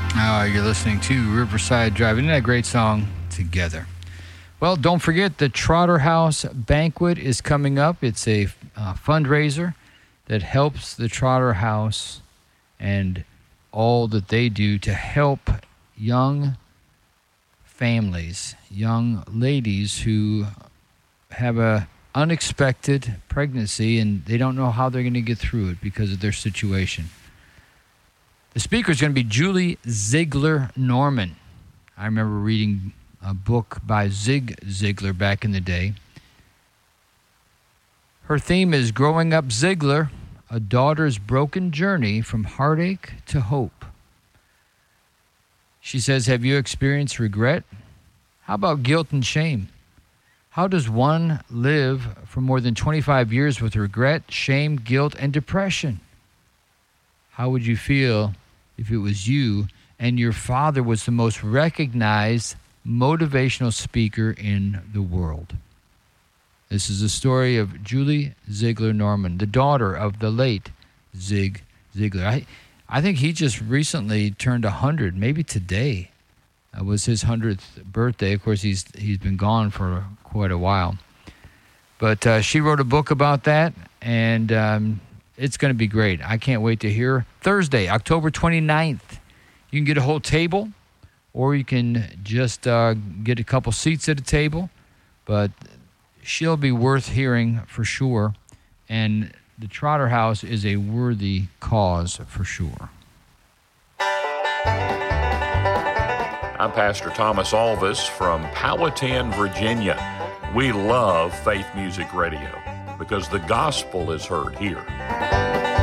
You're listening to Riverside Drive. Isn't that a great song, Together? Well, don't forget the Trotter House Banquet is coming up. It's a fundraiser that helps the Trotter House and all that they do to help young families, young ladies who have a unexpected pregnancy and they don't know how they're going to get through it because of their situation. The speaker is going to be Julie Ziegler Norman. I remember reading a book by Zig Ziglar back in the day. Her theme is Growing Up Ziegler, a daughter's broken journey from heartache to hope. She says, have you experienced regret? How about guilt and shame? How does one live for more than 25 years with regret, shame, guilt, and depression? How would you feel if it was you and your father was the most recognized motivational speaker in the world? This is the story of Julie Ziegler Norman, the daughter of the late Zig Ziglar. I think he just recently turned 100, maybe today. It was his 100th birthday. Of course, he's been gone for quite a while. But she wrote a book about that, and it's going to be great. I can't wait to hear. Thursday, October 29th. You can get a whole table, or you can just get a couple seats at a table. But she'll be worth hearing for sure. And the Trotter House is a worthy cause for sure. I'm Pastor Thomas Alvis from Powhatan, Virginia. We love Faith Music Radio because the gospel is heard here.